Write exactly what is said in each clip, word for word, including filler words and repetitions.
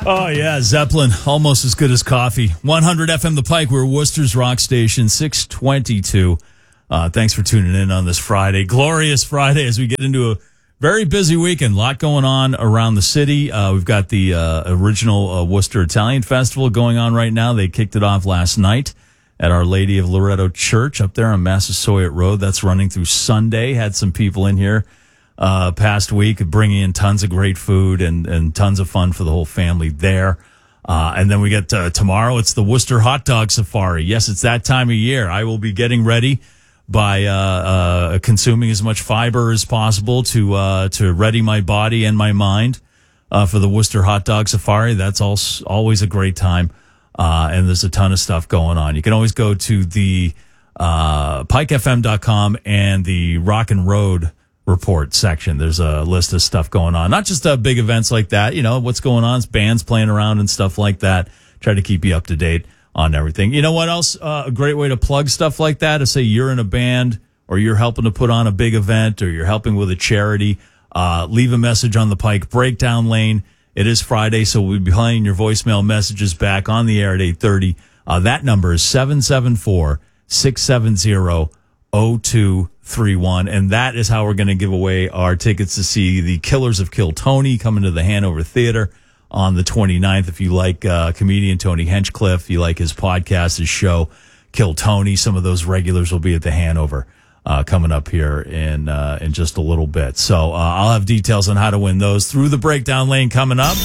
Oh, yeah, Zeppelin, almost as good as coffee. one hundred F M The Pike, we're Worcester's Rock Station, six twenty-two. Uh, thanks for tuning in on this Friday. Glorious Friday as we get into a very busy weekend. A lot going on around the city. Uh, we've got the uh, original uh, Worcester Italian Festival going on right now. They kicked it off last night at Our Lady of Loretto Church up there on Massasoit Road. That's running through Sunday. Had some people in here uh past week bringing in tons of great food and, and tons of fun for the whole family there. Uh, and then we get uh, tomorrow, it's the Worcester Hot Dog Safari. Yes, it's that time of year. I will be getting ready by uh, uh, consuming as much fiber as possible to uh, to ready my body and my mind uh, for the Worcester Hot Dog Safari. That's also always a great time. Uh, and there's a ton of stuff going on. You can always go to the uh, pike f m dot com and the Rock and Road report section. There's a list of stuff going on. Not just uh, big events like that. You know, what's going on. It's bands playing around and stuff like that. Try to keep you up to date on everything. You know what else? Uh, a great way to plug stuff like that is say you're in a band or you're helping to put on a big event or you're helping with a charity. Uh, leave a message on the Pike Breakdown Lane. It is Friday, so we'll be playing your voicemail messages back on the air at eight thirty. Uh, that number is seven seven four, six seven zero, zero two three one, and that is how we're going to give away our tickets to see the Killers of Kill Tony coming to the Hanover Theater on the twenty-ninth. If you like uh, comedian Tony Hinchcliffe, you like his podcast, his show, Kill Tony, some of those regulars will be at the Hanover uh, coming up here in uh, in just a little bit. So uh, I'll have details on how to win those through the Breakdown Lane coming up.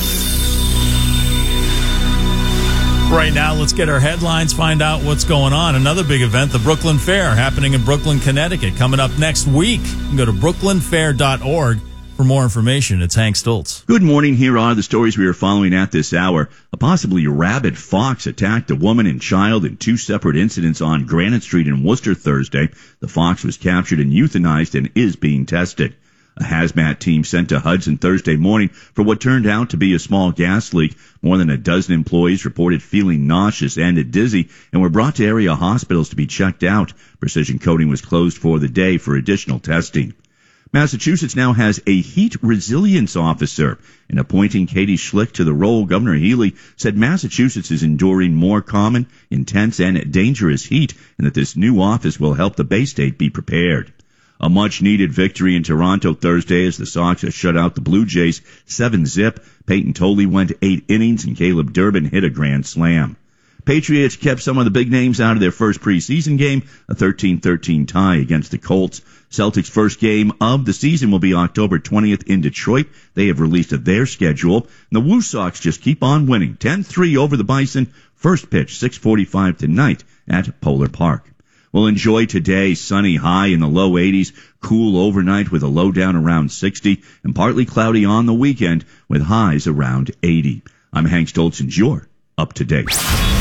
Right now, let's get our headlines, find out what's going on. Another big event, the Brooklyn Fair, happening in Brooklyn, Connecticut, coming up next week. You can go to brooklyn fair dot org for more information. It's Hank Stoltz. Good morning. Here are the stories we are following at this hour. A possibly rabid fox attacked a woman and child in two separate incidents on Granite Street in Worcester Thursday. The fox was captured and euthanized and is being tested. A hazmat team sent to Hudson Thursday morning for what turned out to be a small gas leak. More than a dozen employees reported feeling nauseous and dizzy and were brought to area hospitals to be checked out. Precision Coating was closed for the day for additional testing. Massachusetts now has a heat resilience officer. In appointing Katie Schlick to the role, Governor Healy said Massachusetts is enduring more common, intense, and dangerous heat, and that this new office will help the Bay State be prepared. A much-needed victory in Toronto Thursday as the Sox have shut out the Blue Jays seven zip. Peyton Tolley went eight innings and Caleb Durbin hit a grand slam. Patriots kept some of the big names out of their first preseason game, a thirteen thirteen tie against the Colts. Celtics' first game of the season will be October twentieth in Detroit. They have released their schedule. And the Woo Sox just keep on winning, ten three over the Bison. First pitch, six forty-five tonight at Polar Park. We'll enjoy today, sunny high in the low eighties, cool overnight with a low down around sixty, and partly cloudy on the weekend with highs around eighty. I'm Hank Stoltz, and you're up to date.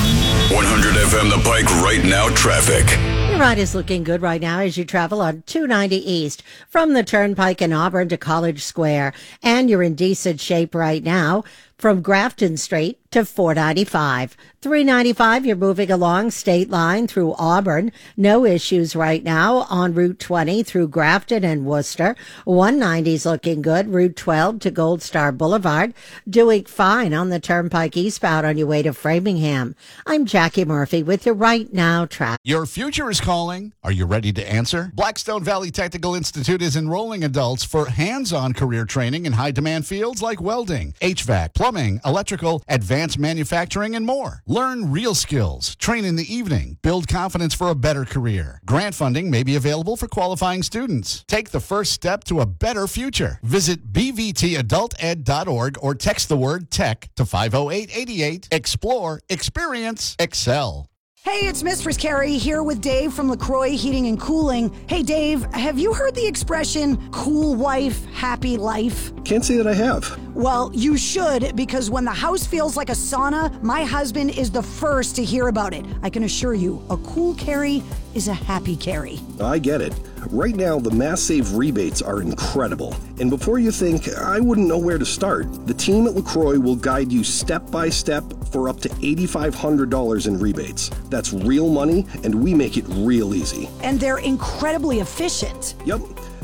one hundred F M The Pike right now traffic. Your ride is looking good right now as you travel on two ninety East from the Turnpike in Auburn to College Square. And you're in decent shape right now from Grafton Street to four ninety-five. three ninety-five, you're moving along State Line through Auburn. No issues right now on Route twenty through Grafton and Worcester. one ninety's looking good. Route twelve to Gold Star Boulevard. Doing fine on the Turnpike eastbound on your way to Framingham. I'm Jackie Murphy with your Right Now traffic. Your future is calling. Are you ready to answer? Blackstone Valley Technical Institute is enrolling adults for hands-on career training in high-demand fields like welding, H V A C, plumbing, electrical, advanced manufacturing, and more. Learn real skills, train in the evening, build confidence for a better career. Grant funding may be available for qualifying students. Take the first step to a better future. Visit b v t adult ed dot org or text the word TECH to five oh eight eight eight. Explore, experience, excel. Hey, it's Mistress Carrie here with Dave from LaCroix Heating and Cooling. Hey, Dave, have you heard the expression, cool wife, happy life? Can't say that I have. Well, you should, because when the house feels like a sauna, my husband is the first to hear about it. I can assure you, a cool Carrie is a happy Carrie. I get it. Right now, the Mass Save rebates are incredible. And before you think, I wouldn't know where to start, the team at LaCroix will guide you step by step for up to eight thousand five hundred dollars in rebates. That's real money, and we make it real easy. And they're incredibly efficient. Yep.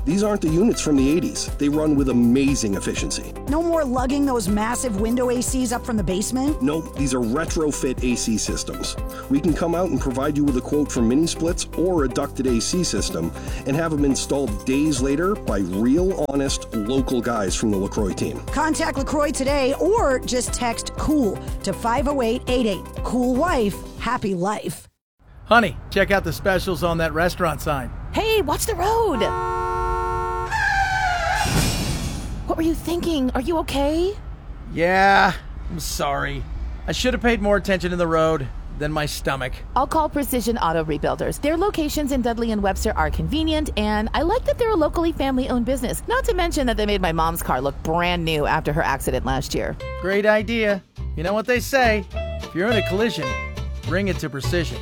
These aren't the units from the eighties. They run with amazing efficiency. No more lugging those massive window A Cs up from the basement? Nope, these are retrofit A C systems. We can come out and provide you with a quote for mini splits or a ducted A C system and have them installed days later by real, honest, local guys from the LaCroix team. Contact LaCroix today or just text COOL to five oh eight eight eight. Cool wife, happy life. Honey, check out the specials on that restaurant sign. Hey, watch the road! What were you thinking? Are you okay? Yeah, I'm sorry. I should have paid more attention to the road than my stomach. I'll call Precision Auto Rebuilders. Their locations in Dudley and Webster are convenient, and I like that they're a locally family-owned business. Not to mention that they made my mom's car look brand new after her accident last year. Great idea. You know what they say, if you're in a collision, bring it to Precision.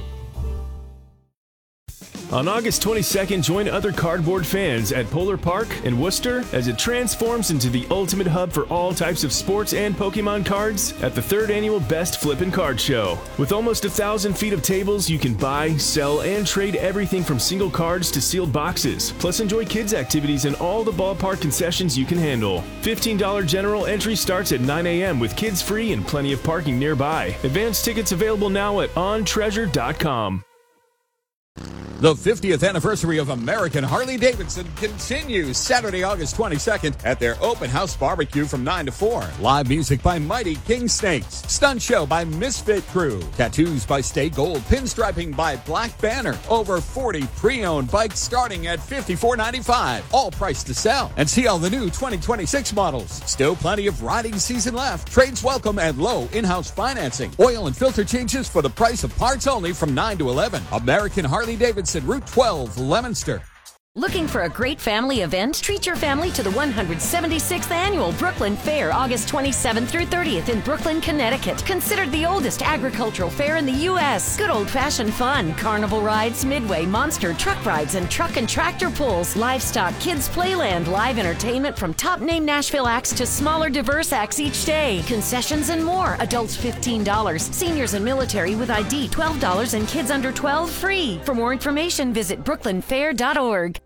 On August twenty-second, join other cardboard fans at Polar Park in Worcester as it transforms into the ultimate hub for all types of sports and Pokemon cards at the third annual Best Flippin' Card Show. With almost a thousand feet of tables, you can buy, sell, and trade everything from single cards to sealed boxes. Plus, enjoy kids' activities and all the ballpark concessions you can handle. fifteen dollars general entry starts at nine a.m. with kids free and plenty of parking nearby. Advance tickets available now at on treasure dot com. The fiftieth anniversary of American Harley-Davidson continues Saturday, August twenty-second at their open house barbecue from nine to four. Live music by Mighty King Snakes. Stunt show by Misfit Crew. Tattoos by Stay Gold. Pinstriping by Black Banner. Over forty pre-owned bikes starting at fifty-four ninety-five. All priced to sell. And see all the new twenty twenty-six models. Still plenty of riding season left. Trades welcome and low in-house financing. Oil and filter changes for the price of parts only from nine to eleven. American Harley-Davidson, Route twelve, Leominster. Looking for a great family event? Treat your family to the one hundred seventy-sixth Annual Brooklyn Fair, August twenty-seventh through thirtieth in Brooklyn, Connecticut. Considered the oldest agricultural fair in the U S Good old-fashioned fun, carnival rides, midway, monster, truck rides, and truck and tractor pulls. Livestock, kids playland, live entertainment from top-name Nashville acts to smaller, diverse acts each day. Concessions and more. Adults fifteen dollars. Seniors and military with I D twelve dollars and kids under twelve free. For more information, visit brooklyn fair dot org.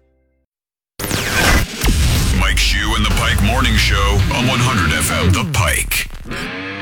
Mike Shue and the Pike Morning Show on one hundred F M The Pike.